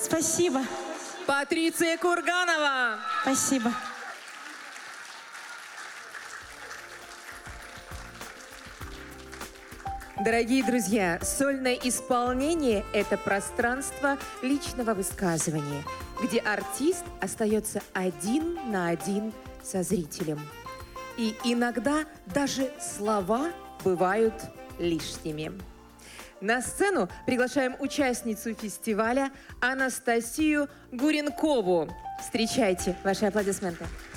Спасибо. Патриция Курганова. Спасибо. Дорогие друзья, сольное исполнение – это пространство личного высказывания, где артист остается один на один со зрителем. И иногда даже слова бывают лишними. На сцену приглашаем участницу фестиваля Анастасию Гуренкову. Встречайте. Ваши аплодисменты.